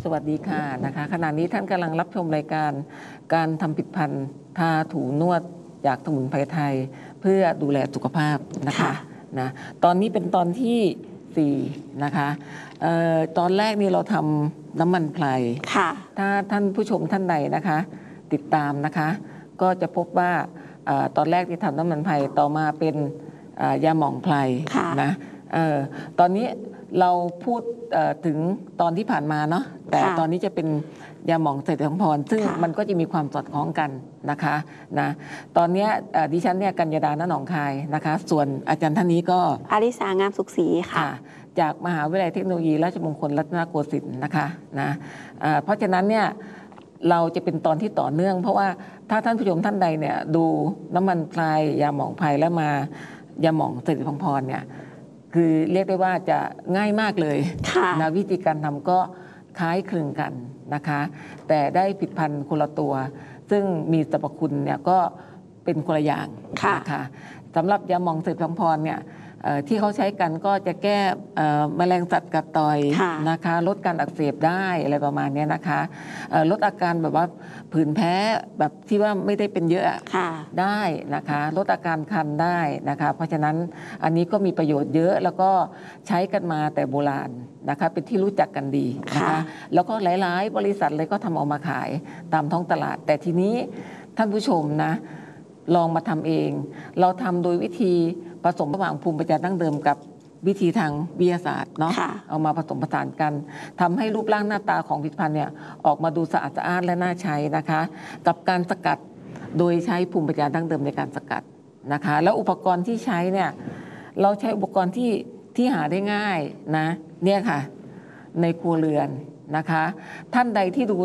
วัสดีค่ะนะคะขณะนี้ท่านกำลังรับชมรายการการทำผลิตภัณฑ์ทาถูนวดจากสมุนไพรไทยเพื่อดูแลสุขภาพนะคะนะตอนนี้เป็นตอนที่4นะคะตอนแรกนี่เราทำน้ำมันไพรถ้าท่านผู้ชมท่านใดนะคะติดตามนะคะก็จะพบว่าตอนแรกที่ทำน้ำมันไพรต่อมาเป็นยาหม่องไพรนะตอนนี้เราพูดถึงตอนที่ผ่านมาเนาะแต่ตอนนี้จะเป็นยาหม่องเสถียรพรซึ่งมันก็จะมีความสอดคล้องกันนะคะนะตอนนี้ดิฉันเนี่ยกัญญาดา ณ หนองคายนะคะส่วนอาจารย์ท่านนี้ก็อาริสางามสุขศรีค่ะจากมหาวิทยาลัยเทคโนโลยีราชมงคลรัตนโกสินทร์นะคะนะเพราะฉะนั้นเนี่ยเราจะเป็นตอนที่ต่อเนื่องเพราะว่าถ้าท่านผู้ชมท่านใดเนี่ยดูน้ำมันไพรยาหม่องไพรแล้วมายาหม่องเสถียรพรเนี่ยคือเรียกได้ว่าจะง่ายมากเลยนะวิธีการทำก็คล้ายคลึงกันนะคะแต่ได้ผลิตภัณฑ์คนละตัวซึ่งมีสรรพคุณเนี่ยก็เป็นคนละอย่างนะคะสำหรับยาหม่องเสถียรพรเนี่ยที่เขาใช้กันก็จะแก้แมลงสัตว์กัดต่อยนะคะลดการอักเสบได้อะไรประมาณนี้นะคะลดอาการแบบว่าผื่นแพ้แบบที่ว่าไม่ได้เป็นเยอะได้นะคะลดอาการคันได้นะคะเพราะฉะนั้นอันนี้ก็มีประโยชน์เยอะแล้วก็ใช้กันมาแต่โบราณนะคะเป็นที่รู้จักกันดีนะคะแล้วก็หลายๆบริษัทเลยก็ทำออกมาขายตามท้องตลาดแต่ทีนี้ท่านผู้ชมนะลองมาทำเองเราทำโดยวิธีผสมระหว่างภูมิปัญญาดั้งเดิมกับวิธีทางวิทยาศาสตร์เนาะเอามาผสมผสานกันทำให้รูปร่างหน้าตาของผลิตภัณฑ์เนี่ยออกมาดูสะอาดสะอ้านและน่าใช้นะคะกับการสกัดโดยใช้ภูมิปัญญาดั้งเดิมในการสกัดนะคะแล้วอุปกรณ์ที่ใช้เนี่ยเราใช้อุปกรณ์ที่หาได้ง่ายนะเนี่ยค่ะในครัวเรือนนะคะท่านใดที่ดู